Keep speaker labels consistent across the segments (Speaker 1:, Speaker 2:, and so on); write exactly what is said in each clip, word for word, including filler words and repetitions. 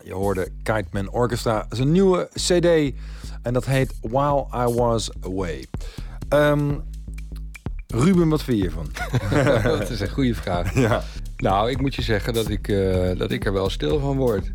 Speaker 1: Je hoorde Kite Man Orchestra. Dat is een nieuwe cd en dat heet While I Was Away. Um, Ruben, wat vind je ervan?
Speaker 2: Dat is een goede vraag.
Speaker 1: Ja.
Speaker 2: Nou, ik moet je zeggen dat ik, uh, dat ik er wel stil van word.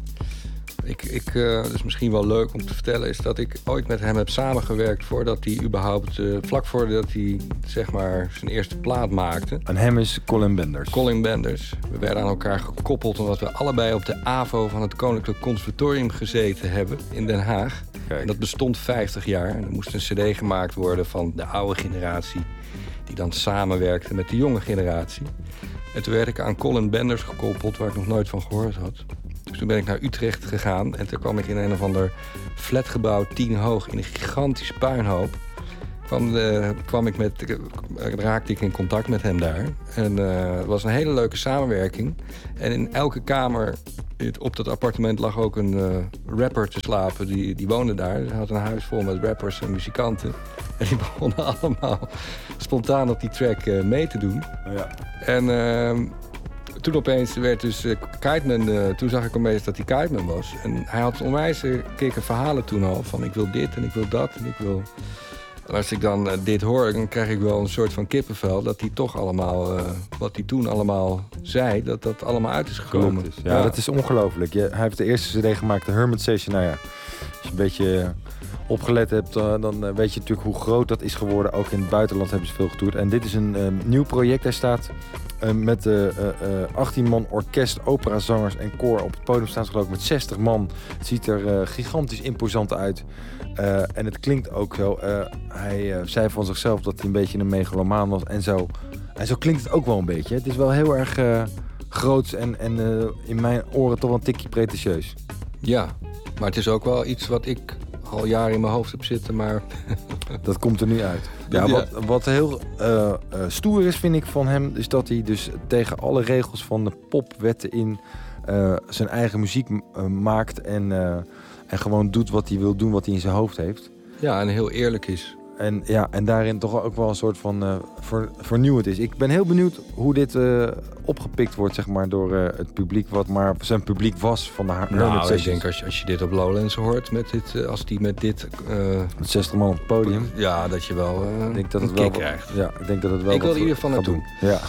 Speaker 2: Ik, ik, uh, dat is misschien wel leuk om te vertellen, is dat ik ooit met hem heb samengewerkt voordat hij überhaupt, uh, vlak voordat hij zeg maar zijn eerste plaat maakte.
Speaker 1: En hem is Colin Benders.
Speaker 2: Colin Benders. We werden aan elkaar gekoppeld omdat we allebei op de A V O van het Koninklijk Conservatorium gezeten hebben in Den Haag. En dat bestond vijftig jaar. En er moest een cd gemaakt worden van de oude generatie die dan samenwerkte met de jonge generatie. En toen werd ik aan Colin Benders gekoppeld, waar ik nog nooit van gehoord had. Dus toen ben ik naar Utrecht gegaan en toen kwam ik in een of ander flatgebouw tien hoog in een gigantische puinhoop. Kwam, de, kwam ik met, raakte ik in contact met hem daar. En uh, het was een hele leuke samenwerking. En in elke kamer op dat appartement lag ook een uh, rapper te slapen. Die, die woonde daar. Hij had een huis vol met rappers en muzikanten. En die begonnen allemaal spontaan op die track uh, mee te doen.
Speaker 1: Ja.
Speaker 2: En uh, toen opeens werd dus uh, Kite Man... Uh, toen zag ik opeens dat hij Kite Man was. En hij had onwijs kikke verhalen toen al. Van ik wil dit en ik wil dat en ik wil... En als ik dan uh, dit hoor, dan krijg ik wel een soort van kippenvel... dat hij toch allemaal, uh, wat hij toen allemaal zei, dat dat allemaal uit is gekomen.
Speaker 1: Is. Ja, ja, dat is ongelooflijk. Je, hij heeft de eerste cd gemaakt, de Hermit Session. Nou ja, als je een beetje opgelet hebt, uh, dan uh, weet je natuurlijk hoe groot dat is geworden. Ook in het buitenland hebben ze veel getoerd. En dit is een uh, nieuw project. Hij staat uh, met uh, uh, achttien man orkest, operazangers en koor. Op het podium staan ze geloof ik met zestig man. Het ziet er uh, gigantisch imposant uit. Uh, en het klinkt ook zo. Uh, hij uh, zei van zichzelf dat hij een beetje een megalomaan was en zo. En zo klinkt het ook wel een beetje. Het is wel heel erg uh, groots en, en uh, in mijn oren toch wel een tikje pretentieus.
Speaker 2: Ja, maar het is ook wel iets wat ik al jaren in mijn hoofd heb zitten, maar...
Speaker 1: Dat komt er nu uit. Ja, ja. Wat, wat heel uh, uh, stoer is, vind ik, van hem... is dat hij dus tegen alle regels van de popwetten in... Uh, zijn eigen muziek uh, maakt en... Uh, En gewoon doet wat hij wil doen, wat hij in zijn hoofd heeft.
Speaker 2: Ja, en heel eerlijk is.
Speaker 1: En, ja, en daarin toch ook wel een soort van uh, ver, vernieuwend is. Ik ben heel benieuwd hoe dit uh, opgepikt wordt, zeg maar, door uh, het publiek... wat maar zijn publiek was van de Hermit
Speaker 2: Nou,
Speaker 1: Sessions.
Speaker 2: ik denk als je, als je dit op Lowlands hoort, met dit, uh, als die met dit... Uh,
Speaker 1: met zestig man op het podium.
Speaker 2: Ja, dat je wel uh,
Speaker 1: ik denk dat het
Speaker 2: een
Speaker 1: wel
Speaker 2: kick krijgt.
Speaker 1: Ja, ik denk dat het wel
Speaker 2: ik wil
Speaker 1: wat
Speaker 2: in ieder geval naartoe
Speaker 1: doen. Ja.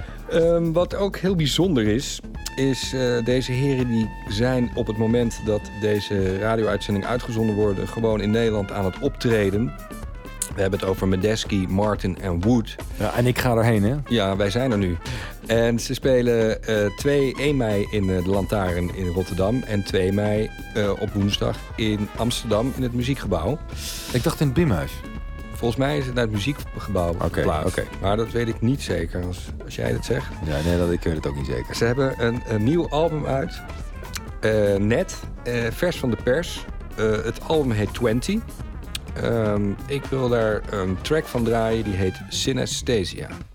Speaker 2: um, wat ook heel bijzonder is... is uh, deze heren die zijn op het moment dat deze radio-uitzending uitgezonden worden... gewoon in Nederland aan het optreden. We hebben het over Medeski, Martin en Wood.
Speaker 1: Ja, en ik ga erheen, hè?
Speaker 2: Ja, wij zijn er nu. En ze spelen uh, twee, één mei in uh, de Lantaarn in Rotterdam... en twee mei uh, op woensdag in Amsterdam in het Muziekgebouw.
Speaker 1: Ik dacht in het Bimhuis.
Speaker 2: Volgens mij is het naar het Muziekgebouw geplaatst.
Speaker 1: Okay, okay.
Speaker 2: Maar dat weet ik niet zeker, als, als jij dat zegt.
Speaker 1: Ja, nee, dat, ik weet het ook niet zeker.
Speaker 2: Ze hebben een, een nieuw album uit. Uh, net, uh, vers van de pers. Uh, het album heet twintig. Um, ik wil daar een track van draaien, die heet Synesthesia.